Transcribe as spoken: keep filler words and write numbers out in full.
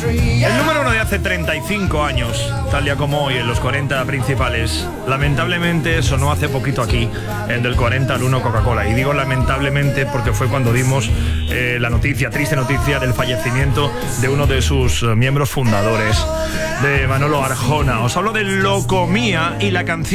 El número uno de hace treinta y cinco años, tal día como hoy, en los cuarenta principales, lamentablemente sonó hace poquito aquí, en del cuarenta al uno Coca-Cola. Y digo lamentablemente porque fue cuando dimos eh, la noticia, triste noticia, del fallecimiento de uno de sus eh, miembros fundadores, de Manolo Arjona. Os hablo de Locomía y la canción